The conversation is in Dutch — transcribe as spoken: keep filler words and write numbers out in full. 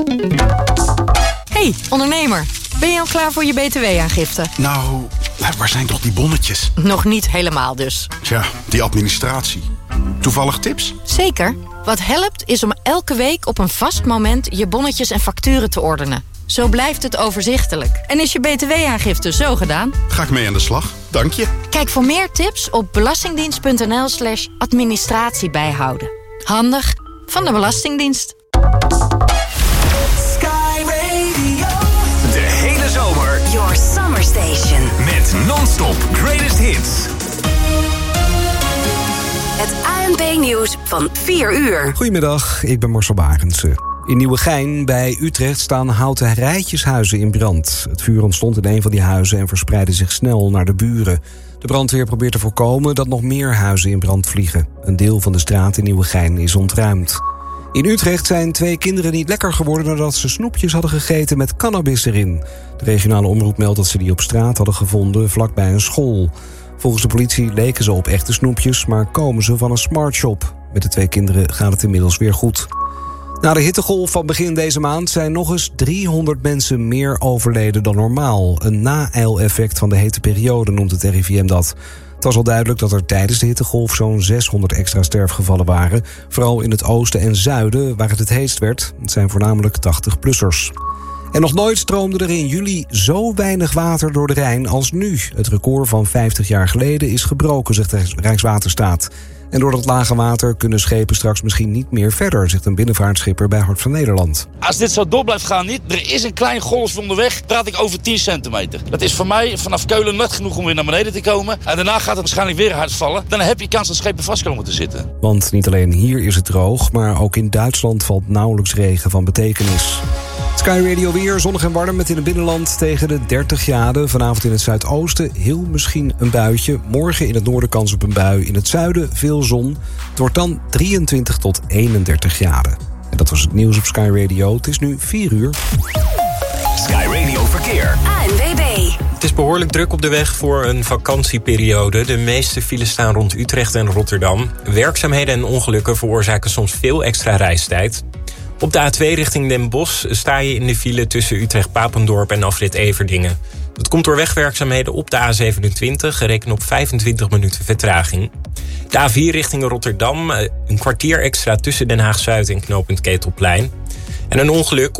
Hey, ondernemer. Ben je al klaar voor je B T W-aangifte? Nou, waar zijn toch die bonnetjes? Nog niet helemaal dus. Tja, die administratie. Toevallig tips? Zeker. Wat helpt is om elke week op een vast moment je bonnetjes en facturen te ordenen. Zo blijft het overzichtelijk. En is je B T W-aangifte zo gedaan? Ga ik mee aan de slag. Dank je. Kijk voor meer tips op belastingdienst.nl slash administratie bijhouden. Handig van de Belastingdienst. Sky Radio. De hele zomer. Your summer station. Met non-stop greatest hits. Het A N P-nieuws van vier uur. Goedemiddag, ik ben Marcel Barendse. In Nieuwegein bij Utrecht staan houten rijtjeshuizen in brand. Het vuur ontstond in een van die huizen en verspreidde zich snel naar de buren. De brandweer probeert te voorkomen dat nog meer huizen in brand vliegen. Een deel van de straat in Nieuwegein is ontruimd. In Utrecht zijn twee kinderen niet lekker geworden nadat ze snoepjes hadden gegeten met cannabis erin. De regionale omroep meldt dat ze die op straat hadden gevonden vlakbij een school. Volgens de politie leken ze op echte snoepjes, maar komen ze van een smartshop. Met de twee kinderen gaat het inmiddels weer goed. Na de hittegolf van begin deze maand zijn nog eens driehonderd mensen meer overleden dan normaal. Een na-eileffect van de hete periode noemt het R I V M dat. Het was al duidelijk dat er tijdens de hittegolf zo'n zeshonderd extra sterfgevallen waren. Vooral in het oosten en zuiden, waar het het heetst werd. Het zijn voornamelijk tachtig-plussers. En nog nooit stroomde er in juli zo weinig water door de Rijn als nu. Het record van vijftig jaar geleden is gebroken, zegt de Rijkswaterstaat. En door dat lage water kunnen schepen straks misschien niet meer verder, zegt een binnenvaartschipper bij Hart van Nederland. Als dit zo door blijft gaan, niet. Er is een klein golfje onderweg, praat ik over tien centimeter. Dat is voor mij vanaf Keulen net genoeg om weer naar beneden te komen. En daarna gaat het waarschijnlijk weer hard vallen. Dan heb je kans dat schepen vast komen te zitten. Want niet alleen hier is het droog, maar ook in Duitsland valt nauwelijks regen van betekenis. Sky Radio weer, zonnig en warm met in het binnenland tegen de dertig graden. Vanavond in het zuidoosten heel misschien een buitje. Morgen in het noorden kans op een bui. In het zuiden veel zon. Het wordt dan drieëntwintig tot eenendertig graden. En dat was het nieuws op Sky Radio. Het is nu vier uur. Sky Radio Verkeer. A N W B. Het is behoorlijk druk op de weg voor een vakantieperiode. De meeste files staan rond Utrecht en Rotterdam. Werkzaamheden en ongelukken veroorzaken soms veel extra reistijd. Op de A twee richting Den Bosch sta je in de file tussen Utrecht-Papendorp en afrit Everdingen. Dat komt door wegwerkzaamheden op de A zevenentwintig, gereken op vijfentwintig minuten vertraging. De A vier richting Rotterdam, een kwartier extra tussen Den Haag-Zuid en knooppunt Ketelplein. En een ongeluk